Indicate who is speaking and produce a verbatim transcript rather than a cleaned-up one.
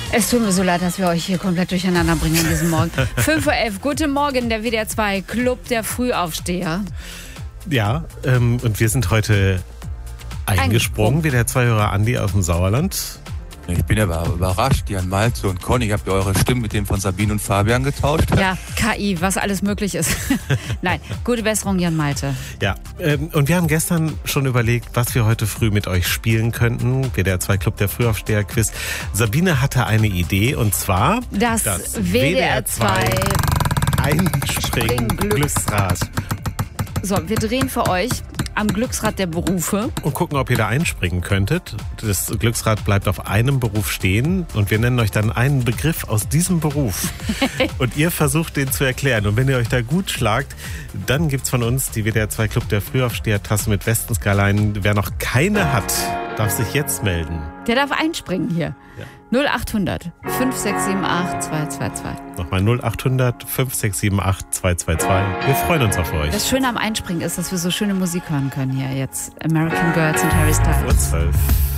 Speaker 1: Es tut mir so leid, dass wir euch hier komplett durcheinander bringen an diesem Morgen. fünf Uhr elf, guten Morgen, der W D R zwei Club der Frühaufsteher.
Speaker 2: Ja, ähm, und wir sind heute eingesprungen, W D R zwei-Hörer Andi aus dem Sauerland.
Speaker 3: Ich bin aber überrascht, Jan Malte und Conny, habt ihr eure Stimmen mit denen von Sabine und Fabian getauscht?
Speaker 1: Ja, K I, was alles möglich ist. Nein, gute Besserung, Jan Malte.
Speaker 2: Ja, ähm, und wir haben gestern schon überlegt, was wir heute früh mit euch spielen könnten. W D R zwei Club der Frühaufsteher-Quiz. Sabine hatte eine Idee, und zwar
Speaker 1: das, das W D R zwei
Speaker 2: Einspringen-Glücksrad.
Speaker 1: So, wir drehen für euch am Glücksrad der Berufe.
Speaker 2: Und gucken, ob ihr da einspringen könntet. Das Glücksrad bleibt auf einem Beruf stehen und wir nennen euch dann einen Begriff aus diesem Beruf. Und ihr versucht, den zu erklären. Und wenn ihr euch da gut schlagt, dann gibt's von uns die W D R zwei Club der Frühaufsteher-Tasse mit Westenskalein. Wer noch keine hat, darf sich jetzt melden.
Speaker 1: Der darf einspringen hier. Ja. null acht hundert fünf sechs sieben acht zwei zwei zwei.
Speaker 2: Nochmal null acht hundert fünf sechs sieben acht zwei zwei zwei. Wir freuen uns auf euch.
Speaker 1: Das Schöne am Einspringen ist, dass wir so schöne Musik hören können hier jetzt. American Girls und Harry Styles.
Speaker 2: Vor zwölf.